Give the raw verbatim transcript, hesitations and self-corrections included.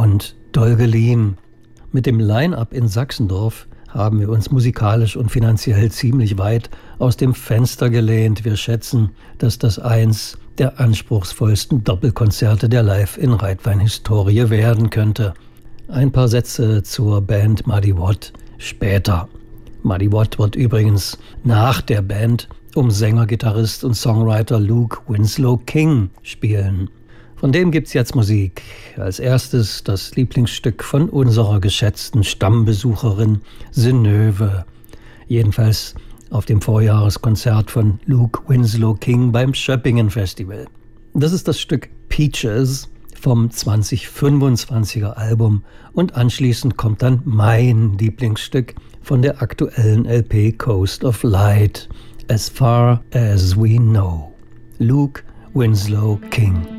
und Dolgelin. Mit dem Line-Up in Sachsendorf haben wir uns musikalisch und finanziell ziemlich weit aus dem Fenster gelehnt. Wir schätzen, dass das eins der anspruchsvollsten Doppelkonzerte der Live-in-Reitwein-Historie werden könnte. Ein paar Sätze zur Band Muddy Watt später. Muddy Watt wird übrigens nach der Band um Sänger, Gitarrist und Songwriter Luke Winslow King spielen. Von dem gibt's jetzt Musik. Als erstes das Lieblingsstück von unserer geschätzten Stammbesucherin Synöve. Jedenfalls auf dem Vorjahreskonzert von Luke Winslow King beim Schöppingen Festival. Das ist das Stück Peaches vom zwanzig fünfundzwanziger Album und anschließend kommt dann mein Lieblingsstück von der aktuellen L P Coast of Light, As Far As We Know. Luke Winslow King.